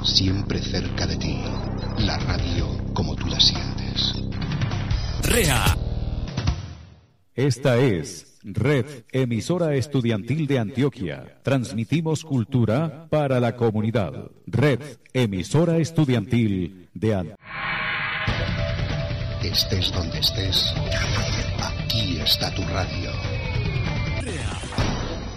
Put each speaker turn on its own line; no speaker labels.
siempre cerca de ti. La radio como tú la sientes.
REA.
Esta es Red Emisora Estudiantil de Antioquia. Transmitimos cultura para la comunidad. Red Emisora Estudiantil de Antioquia.
Estés donde estés, aquí está tu radio.
REA.